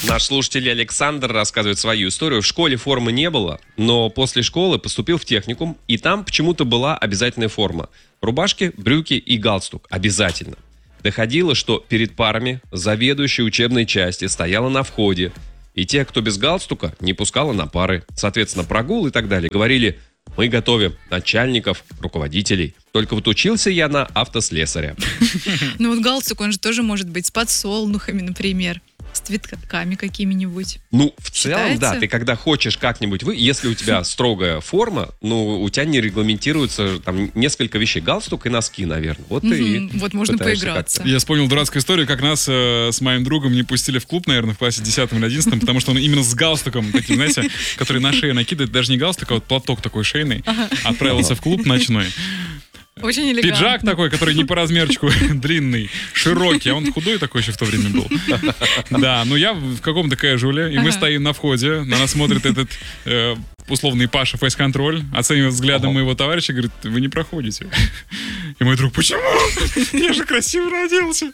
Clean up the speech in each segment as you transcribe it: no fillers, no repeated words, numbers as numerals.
Наш слушатель Александр рассказывает свою историю. В школе формы не было, но после школы поступил в техникум, и там почему-то была обязательная форма. Рубашки, брюки и галстук. Обязательно. Доходило, что перед парами заведующая учебной части стояла на входе, и те, кто без галстука, не пускала на пары. Соответственно, прогул и так далее. Говорили: мы готовим начальников, руководителей. Только вот учился я на автослесаря. Ну вот галстук, он же тоже может быть с подсолнухами, например. С цветками какими-нибудь. Ну, в целом, Считается? да, ты когда хочешь как-нибудь... Если у тебя строгая форма, ну, у тебя не регламентируется там несколько вещей. Галстук и носки, наверное. Вот ты Вот можно пытаешься поиграться. как-то. Я вспомнил дурацкую историю, как нас с моим другом не пустили в клуб, наверное, в классе 10 или 11, потому что он именно с галстуком, таким, знаете, который на шею накидывает, даже не галстук, а вот платок такой шейный, отправился в клуб ночной. Очень элегантно. Пиджак такой, который не по размерчику, длинный, широкий, а он худой такой еще в то время был. Да, ну я в каком-то кэжуале, и мы стоим на входе, на нас смотрит этот условный Паша фейс-контроль, оценивает взглядом моего товарища, говорит: вы не проходите. И мой друг: почему? Я же красиво родился.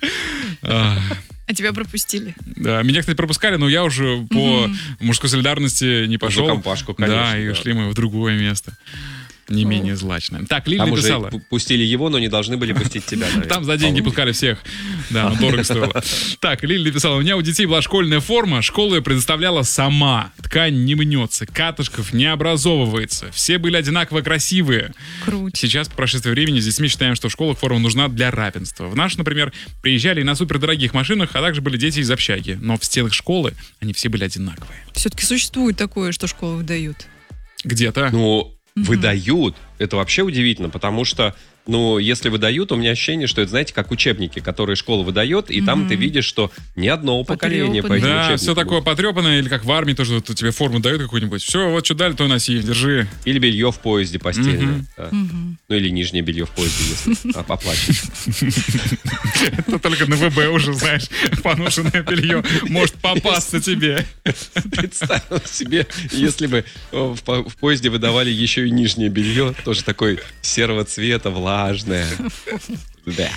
А тебя пропустили. Да, меня, кстати, пропускали, но я уже по мужской солидарности не пошел. За компашку, конечно. Да, и ушли мы в другое место. Не менее злачное. Так, Лили Там написала. уже пустили его, но не должны были пустить тебя, наверное. Там за деньги пускали всех. Да, но дорого стоило. Так, Лили написала: у меня у детей была школьная форма, школа ее предоставляла сама. Ткань не мнется, катышков не образовывается. Все были одинаково красивые. Круто. Сейчас, по прошествии времени, с детьми считаем, что в школах форма нужна для равенства. В наш, например, приезжали и на супердорогих машинах, а также были дети из общаги. Но в стенах школы они все были одинаковые. Все-таки существует такое, что школы выдают. Где-то. Ну, выдают. Это вообще удивительно, потому что, ну, если выдают, у меня ощущение, что это, знаете, как учебники, которые школа выдает, и там ты видишь, что ни одного поколения по этим Да, учебникам. все такое потрепанное, или как в армии тоже, вот тебе форму дают какую-нибудь. Все, вот что дали, то носи, держи. Или белье в поезде постельное. Да. Ну, или нижнее белье в поезде, если оплачивать. Это только на ВБ уже, знаешь, поношенное белье может попасться тебе. Представил себе, если бы в поезде выдавали еще и нижнее белье, тоже такой серого цвета, влажное. Да.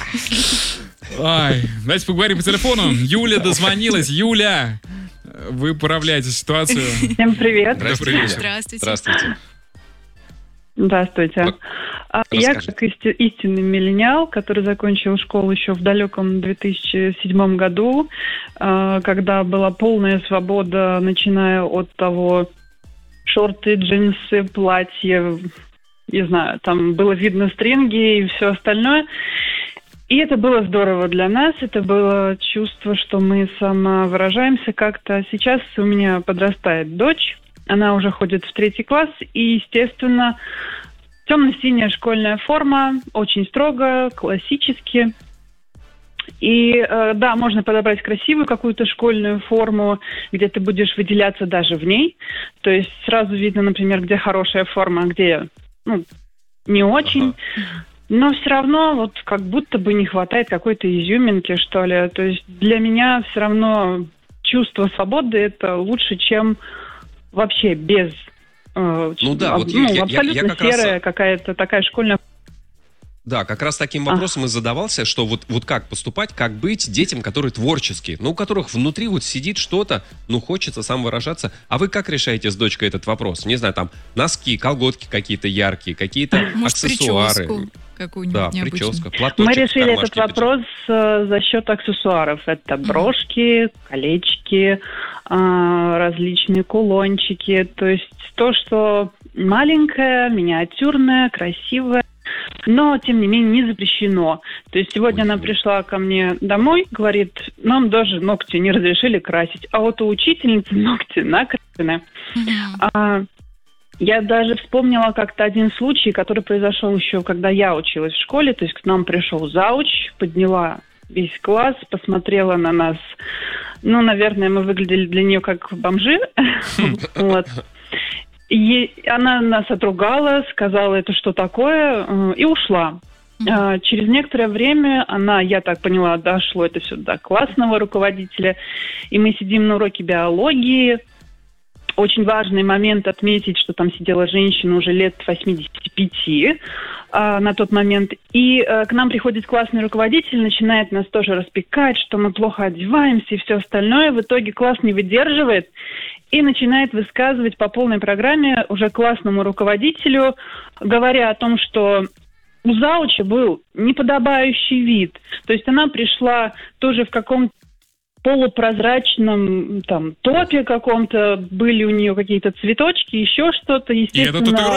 Ай, давайте поговорим по телефону. Юля дозвонилась. Юля, вы управляете ситуацию. Всем привет. Здравствуйте. Здравствуйте. Здравствуйте. Здравствуйте. Я Расскажите. как истинный миллениал, который закончил школу еще в далеком 2007 году, когда была полная свобода, начиная от того, шорты, джинсы, платья, не знаю, там было видно стринги и все остальное. И это было здорово для нас, это было чувство, что мы самовыражаемся как-то. Сейчас у меня подрастает дочь, она уже ходит в 3 класс, и, естественно, темно-синяя школьная форма, очень строго, классически. И да, можно подобрать красивую какую-то школьную форму, где ты будешь выделяться даже в ней. То есть сразу видно, например, где хорошая форма, а где не очень. Но все равно вот как будто бы не хватает какой-то изюминки, что ли. То есть для меня все равно чувство свободы – это лучше, чем вообще без... Ну да, вот абсолютно я как раз... серая какая-то такая школьная. Да, как раз таким вопросом и задавался, что вот как поступать, как быть детям, которые творческие, но у которых внутри вот сидит что-то, ну, хочется самовыражаться. А вы как решаете с дочкой этот вопрос? Не знаю, там, носки, колготки какие-то яркие, какие-то Может, аксессуары. прическу какую-нибудь Да, необычную. прическа, платочек. Мы решили этот кармашки, вопрос за счет аксессуаров. Это брошки, колечки, различные кулончики. То есть то, что маленькое, миниатюрное, красивое, но, тем не менее, не запрещено. То есть сегодня она пришла ко мне домой, говорит, нам даже ногти не разрешили красить, а вот у учительницы ногти накрашены. Я даже вспомнила как-то один случай, который произошел еще, когда я училась в школе. То есть к нам пришел зауч, подняла весь класс, посмотрела на нас. Ну, наверное, мы выглядели для нее как бомжи. Вот. И она нас отругала, сказала, это что такое, и ушла. Через некоторое время она, я так поняла, дошло это все до классного руководителя, и мы сидим на уроке биологии, очень важный момент отметить, что там сидела женщина уже лет 85 на тот момент. И к нам приходит классный руководитель, начинает нас тоже распекать, что мы плохо одеваемся и все остальное. В итоге класс не выдерживает и начинает высказывать по полной программе уже классному руководителю, говоря о том, что у зауча был неподобающий вид. То есть она пришла тоже в каком-то полупрозрачном там топе каком-то, были у нее какие-то цветочки, еще что-то, естественно. И это